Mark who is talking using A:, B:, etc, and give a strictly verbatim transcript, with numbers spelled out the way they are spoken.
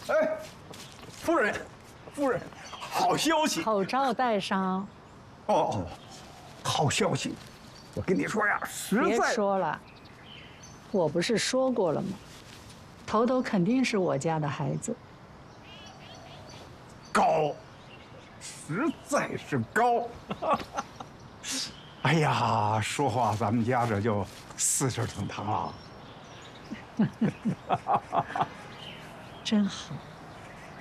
A: 哎，夫人，夫人，好消息！
B: 口罩戴上。
A: 哦，好消息！我跟你说呀，实在……
B: 别说了，我不是说过了吗？头头肯定是我家的孩子。
A: 高，实在是高。哎呀，说话咱们家这就四世同堂了。
B: 真好。